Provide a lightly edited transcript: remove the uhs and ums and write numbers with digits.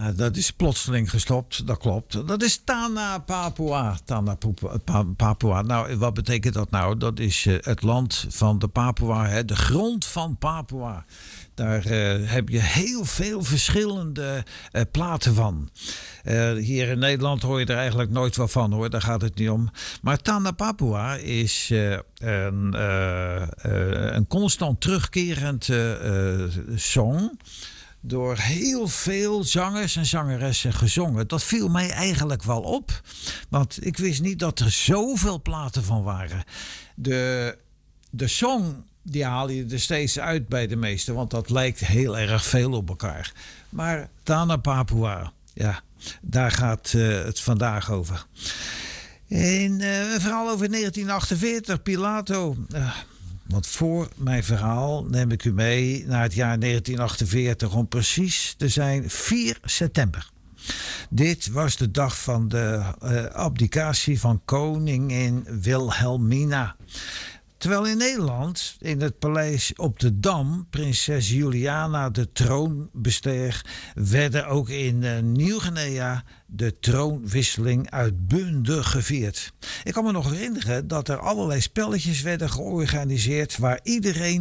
Dat is plotseling gestopt, dat klopt. Dat is Tana Papua. Papua. Nou, wat betekent dat nou? Dat is het land van de Papua, hè? De grond van Papua. Daar heb je heel veel verschillende platen van. Hier in Nederland hoor je er eigenlijk nooit wat van, hoor. Daar gaat het niet om. Maar Tana Papua is een constant terugkerend song. Door heel veel zangers en zangeressen gezongen. Dat viel mij eigenlijk wel op. Want ik wist niet dat er zoveel platen van waren. De song, die haal je er steeds uit bij de meesten. Want dat lijkt heel erg veel op elkaar. Maar Tana Papua, ja, daar gaat het vandaag over. Een verhaal over 1948, Pilato. Want voor mijn verhaal neem ik u mee naar het jaar 1948, om precies te zijn 4 september. Dit was de dag van de abdicatie van koningin Wilhelmina. Terwijl in Nederland, in het paleis op de Dam, prinses Juliana de troon besteeg, werden ook in Nieuw-Guinea de troonwisseling uitbundig gevierd. Ik kan me nog herinneren dat er allerlei spelletjes werden georganiseerd waar iedereen